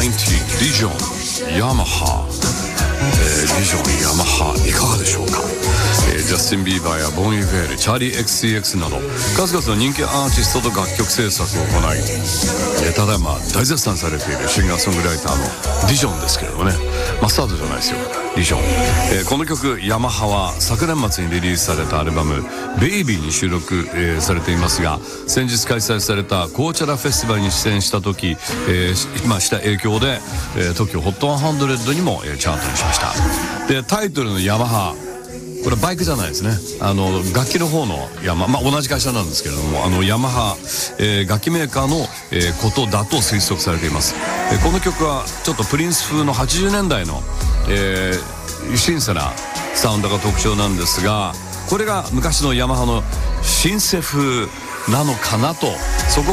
リジョンヤマハ、リジョンヤマハいかがでしょうか。ジャスティン・ビーバーやボン・イヴェール、チャーリー XCX など数々の人気アーティストと楽曲制作を行い、ただいま大絶賛されているシンガーソングライターのリジョンですけれどもね、マスタードじゃないですよ、リジョン。この曲ヤマハは昨年末にリリースされたアルバムベイビーに収録、されていますが、先日開催されたコーチャラフェスティバルに出演した時、した影響で、TOKIO HOT100 にも、チャートにしました。でタイトルのヤマハ、これはバイクじゃないですね。楽器の方の同じ会社なんですけれども、ヤマハ、楽器メーカーの、ことだと推測されています。この曲はちょっとプリンス風の80年代の、シンセなサウンドが特徴なんですが、これが昔のヤマハのシンセ風なのかなと、そこ